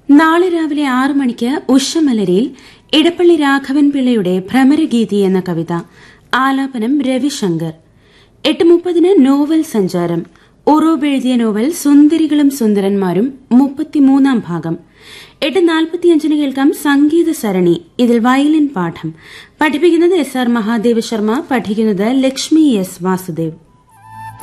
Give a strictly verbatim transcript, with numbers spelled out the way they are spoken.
നാളെ രാവിലെ ആറു മണിക്ക് ഉഷമലരിയിൽ ഇടപ്പള്ളി രാഘവൻ പിള്ളയുടെ ഭ്രമരഗീതി എന്ന കവിത. ആലാപനം രവിശങ്കർ. എട്ട് മുപ്പതിന് നോവൽ സഞ്ചാരം. ഒറോബ് എഴുതിയ നോവൽ സുന്ദരികളും സുന്ദരന്മാരും മുപ്പത്തിമൂന്നാം ഭാഗം. എട്ട് നാൽപ്പത്തിയഞ്ചിന് കേൾക്കാം സംഗീത സരണി. ഇതിൽ വയലിൻ പാഠം. പഠിപ്പിക്കുന്നത് എസ് ആർ മഹാദേവ ശർമ്മ. പഠിക്കുന്നത് ലക്ഷ്മി എസ് വാസുദേവ്.